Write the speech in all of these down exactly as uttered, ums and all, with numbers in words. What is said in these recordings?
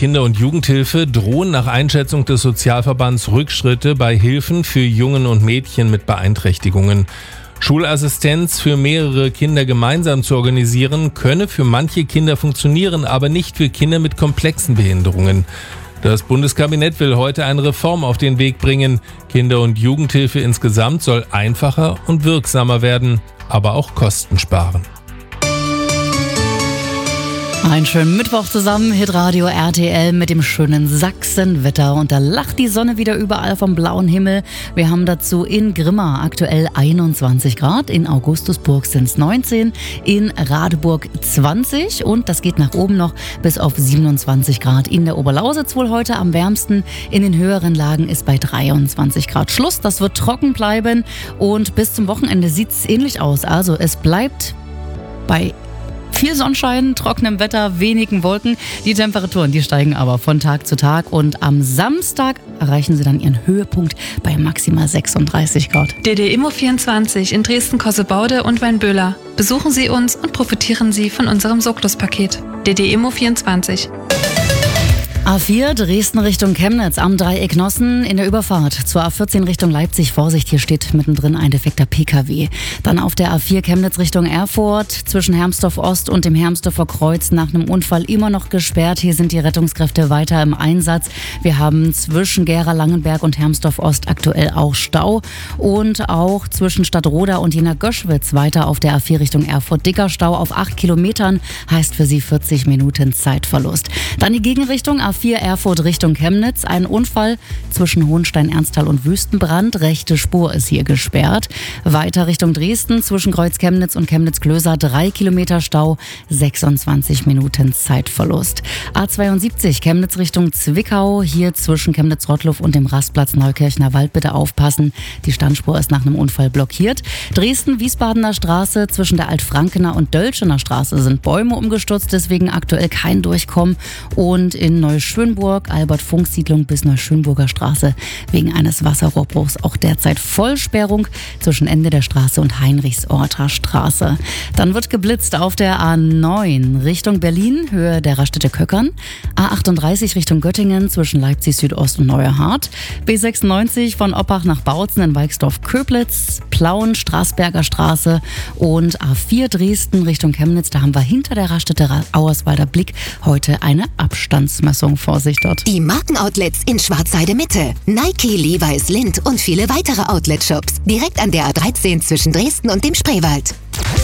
Kinder- und Jugendhilfe drohen nach Einschätzung des Sozialverbands Rückschritte bei Hilfen für Jungen und Mädchen mit Beeinträchtigungen. Schulassistenz für mehrere Kinder gemeinsam zu organisieren, könne für manche Kinder funktionieren, aber nicht für Kinder mit komplexen Behinderungen. Das Bundeskabinett will heute eine Reform auf den Weg bringen. Kinder- und Jugendhilfe insgesamt soll einfacher und wirksamer werden, aber auch Kosten sparen. Einen schönen Mittwoch zusammen, Hitradio R T L mit dem schönen Sachsenwetter. Und da lacht die Sonne wieder überall vom blauen Himmel. Wir haben dazu in Grimma aktuell einundzwanzig Grad, in Augustusburg sind es neunzehn, in Radeburg zwanzig und das geht nach oben noch bis auf siebenundzwanzig Grad. In der Oberlausitz wohl heute am wärmsten, in den höheren Lagen ist bei dreiundzwanzig Grad Schluss. Das wird trocken bleiben und bis zum Wochenende sieht es ähnlich aus. Also es bleibt bei viel Sonnenschein, trockenem Wetter, wenigen Wolken. Die Temperaturen, die steigen aber von Tag zu Tag und am Samstag erreichen sie dann ihren Höhepunkt bei maximal sechsunddreißig Grad. D D Immo vierundzwanzig in Dresden-Kossebaude und Weinböhler. Besuchen Sie uns und profitieren Sie von unserem Soklos-Paket. D D Immo vierundzwanzig. A vier Dresden Richtung Chemnitz am Dreieck Nossen in der Überfahrt zur A vierzehn Richtung Leipzig. Vorsicht, hier steht mittendrin ein defekter P K W. Dann auf der A vier Chemnitz Richtung Erfurt zwischen Hermsdorf Ost und dem Hermsdorfer Kreuz nach einem Unfall immer noch gesperrt. Hier sind die Rettungskräfte weiter im Einsatz. Wir haben zwischen Gera-Langenberg und Hermsdorf Ost aktuell auch Stau und auch zwischen Stadtroda und Jena-Göschwitz weiter auf der A vier Richtung Erfurt. Dicker Stau auf acht Kilometern heißt für Sie vierzig Minuten Zeitverlust. Dann die Gegenrichtung A vier Erfurt Richtung Chemnitz. Ein Unfall zwischen Hohenstein-Ernsthal und Wüstenbrand. Rechte Spur ist hier gesperrt. Weiter Richtung Dresden zwischen Kreuz Chemnitz und Chemnitz-Klöser. Drei Kilometer Stau, sechsundzwanzig Minuten Zeitverlust. A zweiundsiebzig Chemnitz Richtung Zwickau. Hier zwischen Chemnitz-Rottluff und dem Rastplatz Neukirchner Wald bitte aufpassen. Die Standspur ist nach einem Unfall blockiert. Dresden-Wiesbadener Straße zwischen der Altfrankener und Dölschener Straße sind Bäume umgestürzt, deswegen aktuell kein Durchkommen. Und in Neuschönburg, Albert-Funk-Siedlung bis Neuschönburger Straße wegen eines Wasserrohrbruchs auch derzeit Vollsperrung zwischen Ende der Straße und Heinrichsorter Straße. Dann wird geblitzt auf der A neun Richtung Berlin, Höhe der Raststätte Köckern. A achtunddreißig Richtung Göttingen zwischen Leipzig Südost und Neuerhardt. B sechsundneunzig von Oppach nach Bautzen in Weixdorf-Köblitz, Plauen, Straßberger Straße und A vier Dresden Richtung Chemnitz. Da haben wir hinter der Raststätte Auerswalder Blick heute eine Abstandsmessung. Vorsicht dort. Die Markenoutlets in Schwarzheide Mitte. Nike, Levi's, Lindt und viele weitere Outlet-Shops. Direkt an der A dreizehn zwischen Dresden und dem Spreewald.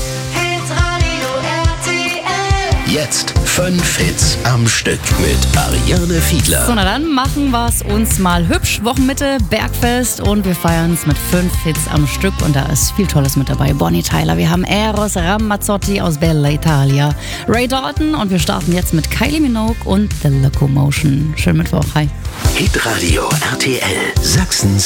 Jetzt fünf Hits am Stück mit Ariane Fiedler. So, na dann machen wir es uns mal hübsch. Wochenmitte, Bergfest und wir feiern es mit fünf Hits am Stück und da ist viel Tolles mit dabei. Bonnie Tyler, wir haben Eros Ramazzotti aus Bella Italia, Ray Dalton und wir starten jetzt mit Kylie Minogue und The Locomotion. Schönen Mittwoch, hi. Hitradio R T L, Sachsens